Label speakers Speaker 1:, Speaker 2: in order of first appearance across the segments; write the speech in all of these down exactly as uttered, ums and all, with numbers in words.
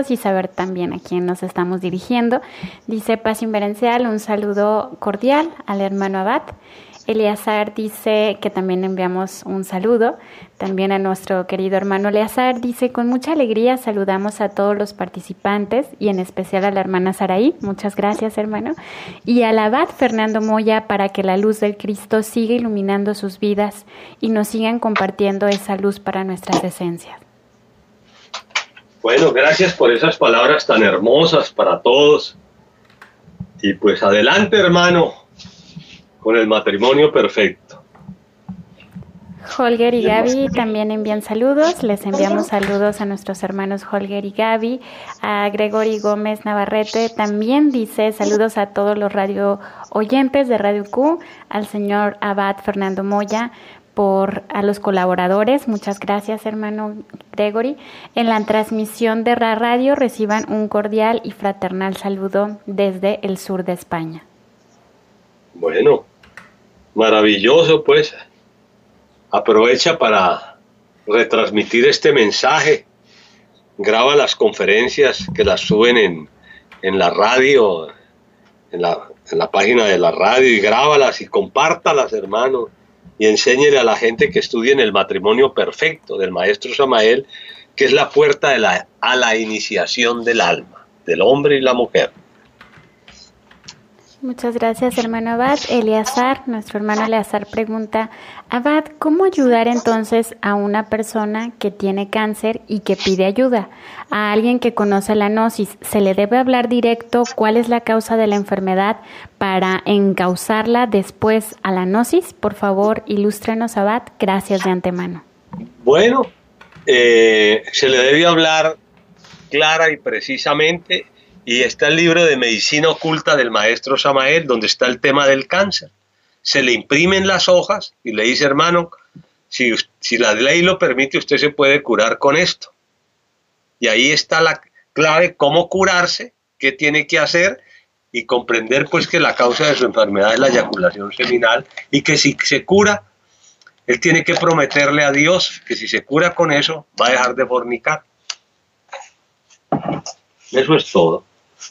Speaker 1: todos y saber también a quién nos estamos dirigiendo. Dice Paz Inverencial, un saludo cordial al hermano Abad. Eleazar dice que también enviamos un saludo también a nuestro querido hermano Eleazar. Dice, con mucha alegría saludamos a todos los participantes y en especial a la hermana Saraí. Muchas gracias, hermano. Y al abad Fernando Moya, para que la luz del Cristo siga iluminando sus vidas y nos sigan compartiendo esa luz para nuestras esencias.
Speaker 2: Bueno, gracias por esas palabras tan hermosas para todos. Y pues adelante, hermano, con el matrimonio perfecto.
Speaker 1: Holger y Gaby también envían saludos. Les enviamos saludos a nuestros hermanos Holger y Gaby. A Gregory Gómez Navarrete también dice saludos a todos los radio oyentes de Radio Q, al señor Abad Fernando Moya, por a los colaboradores. Muchas gracias, hermano Gregory. En la transmisión de la radio reciban un cordial y fraternal saludo desde el sur de España.
Speaker 2: Bueno, maravilloso, pues. Aprovecha para retransmitir este mensaje. Graba las conferencias que las suben en, en la radio, en la, en la página de la radio, y grábalas y compártalas, hermano, y enséñele a la gente que estudien el matrimonio perfecto del maestro Samael, que es la puerta de la, a la iniciación del alma, del hombre y la mujer.
Speaker 1: Muchas gracias, hermano Abad. Eleazar, nuestro hermano Eleazar pregunta, Abad, ¿cómo ayudar entonces a una persona que tiene cáncer y que pide ayuda? A alguien que conoce la gnosis, ¿se le debe hablar directo cuál es la causa de la enfermedad para encauzarla después a la gnosis? Por favor, ilústrenos, Abad. Gracias de antemano.
Speaker 2: Bueno, eh, se le debe hablar clara y precisamente. Y está el libro de Medicina Oculta del maestro Samael, donde está el tema del cáncer. Se le imprimen las hojas y le dice, hermano, si, si la ley lo permite, usted se puede curar con esto. Y ahí está la clave, cómo curarse, qué tiene que hacer, y comprender pues que la causa de su enfermedad es la eyaculación seminal, y que si se cura, él tiene que prometerle a Dios que si se cura con eso, va a dejar de fornicar. Eso es todo.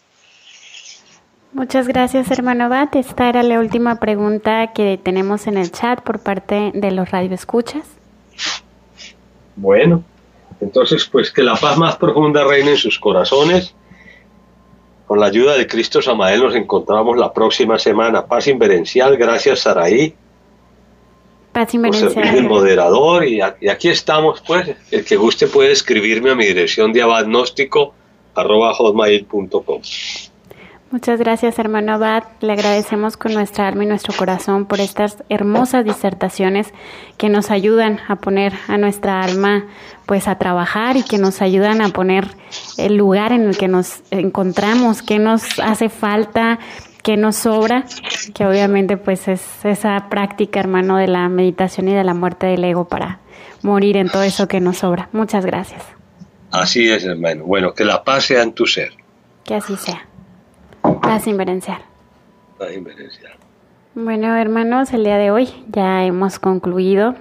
Speaker 1: Muchas gracias, hermano Abad. Esta era la última pregunta que tenemos en el chat por parte de los radioescuchas.
Speaker 2: Bueno, entonces pues que la paz más profunda reine en sus corazones. Con la ayuda de Cristo Samael nos encontramos la próxima semana. Paz Inverencial, gracias Saraí.
Speaker 1: Paz Inverencial.
Speaker 2: Por servir el moderador, y, y aquí estamos pues. El que guste puede escribirme a mi dirección de abadgnóstico arroba hotmail punto com.
Speaker 1: Muchas gracias, hermano Abad. Le agradecemos con nuestra alma y nuestro corazón por estas hermosas disertaciones que nos ayudan a poner a nuestra alma pues a trabajar y que nos ayudan a poner el lugar en el que nos encontramos, qué nos hace falta, qué nos sobra, que obviamente pues es esa práctica, hermano, de la meditación y de la muerte del ego para morir en todo eso que nos sobra. Muchas gracias.
Speaker 2: Así es, hermano. Bueno, que la paz sea en tu ser.
Speaker 1: Que así sea. Paz Inverencial.
Speaker 2: Paz Inverencial.
Speaker 1: Bueno, hermanos, el día de hoy ya hemos concluido.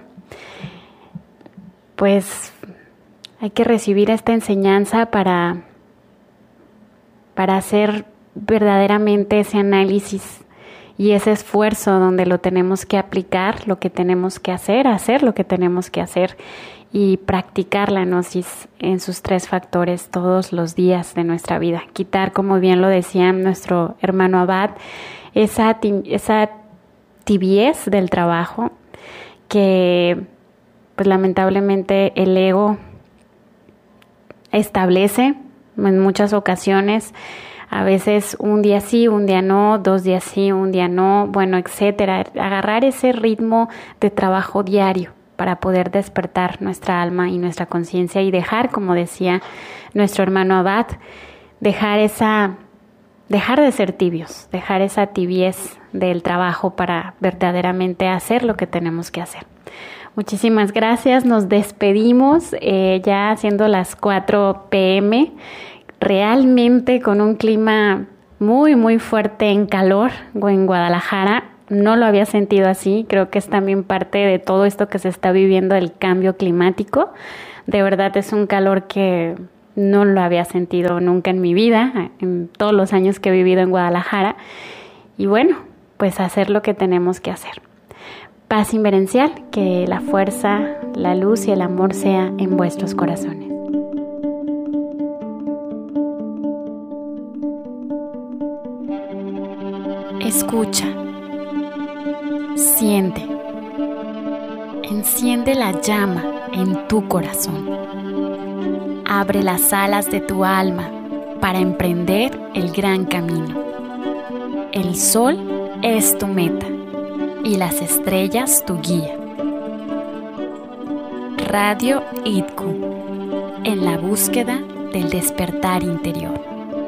Speaker 1: Pues hay que recibir esta enseñanza para, para hacer verdaderamente ese análisis y ese esfuerzo donde lo tenemos que aplicar, lo que tenemos que hacer, hacer lo que tenemos que hacer y practicar la gnosis en sus tres factores todos los días de nuestra vida. Quitar, como bien lo decía nuestro hermano Abad, esa, esa tibiez del trabajo que pues lamentablemente el ego establece en muchas ocasiones. A veces un día sí, un día no, dos días sí, un día no, bueno, etcétera. Agarrar ese ritmo de trabajo diario para poder despertar nuestra alma y nuestra conciencia y dejar, como decía nuestro hermano Abad, dejar esa, dejar de ser tibios, dejar esa tibiez del trabajo para verdaderamente hacer lo que tenemos que hacer. Muchísimas gracias, nos despedimos eh, ya siendo las cuatro pe eme, realmente con un clima muy muy fuerte en calor en Guadalajara. No lo había sentido así, creo que es también parte de todo esto que se está viviendo del cambio climático. De verdad es un calor que no lo había sentido nunca en mi vida, en todos los años que he vivido en Guadalajara. Y bueno, pues hacer lo que tenemos que hacer. Paz inverencial, que la fuerza, la luz y el amor sea en vuestros corazones. Escucha, siente, enciende la llama en tu corazón. Abre las alas de tu alma para emprender el gran camino. El sol es tu meta y las estrellas tu guía. Radio I D C U, en la búsqueda del despertar interior.